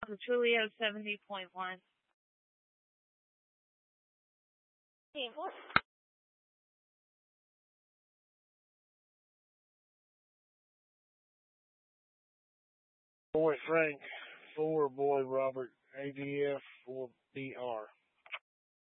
Julio 70.1. Boy Frank, 4, Boy Robert, ADF, 4BR.